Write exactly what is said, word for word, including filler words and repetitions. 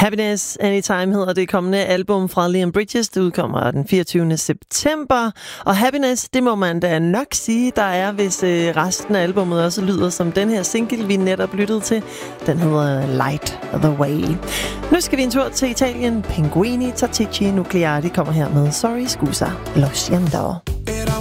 Happiness Anytime hedder det kommende album fra Liam Bridges. Det udkommer den fireogtyvende september. Og Happiness, det må man da nok sige, der er, hvis øh, resten af albumet også lyder som den her single, vi netop lyttede til. Den hedder Light the Way. Nu skal vi en tur til Italien. Pinguini Tattici Nucleari kommer her med Sorry Scusa Lo Siento.